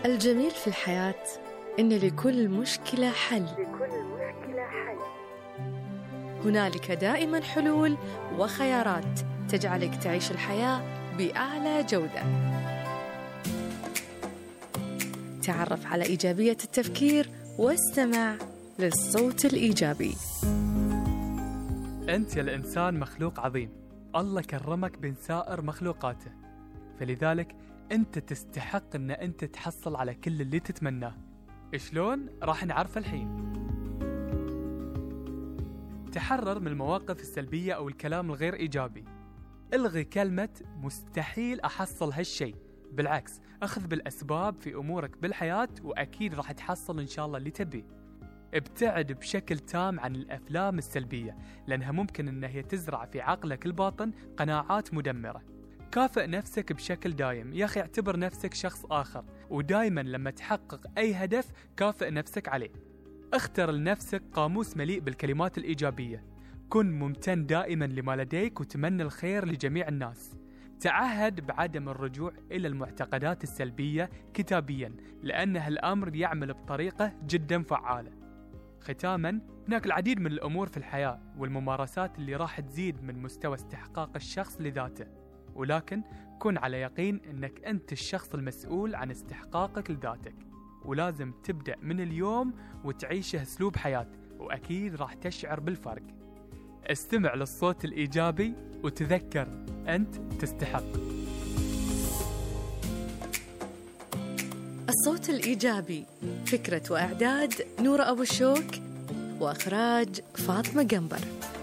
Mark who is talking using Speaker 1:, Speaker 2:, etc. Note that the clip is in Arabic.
Speaker 1: الجميل في الحياة إن لكل مشكلة حل. هنالك دائما حلول وخيارات تجعلك تعيش الحياة بأعلى جودة. تعرف على إيجابية التفكير واستمع للصوت الإيجابي.
Speaker 2: أنت يا الإنسان مخلوق عظيم، الله كرمك بين سائر مخلوقاته، فلذلك أنت تستحق أن أنت تحصل على كل اللي تتمناه. شلون؟ راح نعرف الحين. تحرر من المواقف السلبية أو الكلام الغير إيجابي. الغي كلمة مستحيل أحصل هالشي، بالعكس أخذ بالأسباب في أمورك بالحياة وأكيد راح تحصل إن شاء الله اللي تبيه. ابتعد بشكل تام عن الأفلام السلبية، لأنها ممكن أنها هي تزرع في عقلك الباطن قناعات مدمرة. كافئ نفسك بشكل دايم، يا أخي اعتبر نفسك شخص آخر، ودايما لما تحقق أي هدف كافئ نفسك عليه. اختر لنفسك قاموس مليء بالكلمات الإيجابية، كن ممتن دائما لما لديك وتمنى الخير لجميع الناس. تعهد بعدم الرجوع إلى المعتقدات السلبية كتابيا، لأن هالأمر يعمل بطريقة جدا فعالة. ختاما، هناك العديد من الأمور في الحياة والممارسات اللي راح تزيد من مستوى استحقاق الشخص لذاته، ولكن كن على يقين أنك أنت الشخص المسؤول عن استحقاقك لذاتك، ولازم تبدأ من اليوم وتعيشه أسلوب حياة، وأكيد راح تشعر بالفرق. استمع للصوت الإيجابي وتذكر أنت تستحق.
Speaker 1: الصوت الإيجابي، فكرة وإعداد نورة أبو الشوك، وإخراج فاطمة قنبر.